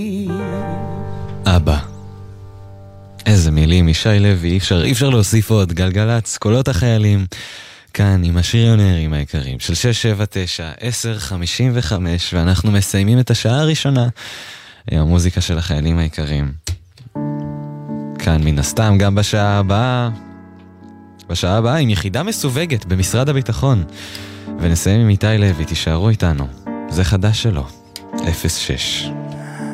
אבא. איזה מילים, ישי לוי, אי אפשר להוסיף עוד. גלגלץ, קולות החיילים, כאן עם השריונרים היקרים של 679-1055, ואנחנו מסיימים את השעה הראשונה עם המוזיקה של החיילים היקרים. כאן מן הסתם גם בשעה הבאה עם יחידה מסווגת במשרד הביטחון. ונסיים עם איתי לוי, תישארו איתנו, זה חדש שלו, 06.